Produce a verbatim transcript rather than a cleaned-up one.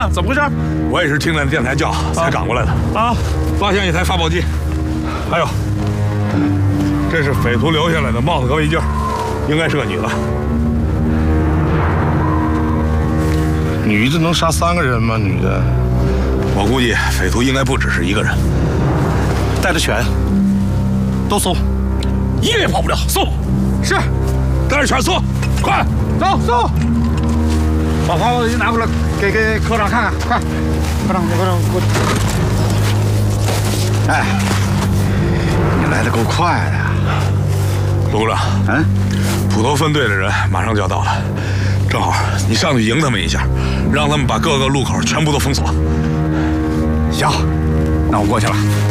怎么回事？ 我也是听见电台叫才赶过来的。 啊， 发现一台发报机，还有，这是匪徒留下来的帽子和围巾，应该是个女的。 女的能杀三个人吗？女的， 我估计匪徒应该不只是一个人。 带着犬，都搜，一个也跑不了。搜， 是，带着犬搜，快走搜。把发报机拿过来，给给科长看看，快，科长，科长，我。哎，你来的够快的呀， 卢股长。 嗯， 普头分队的人马上就要到了，正好你上去迎他们一下，让他们把各个路口全部都封锁。 行，那我过去了。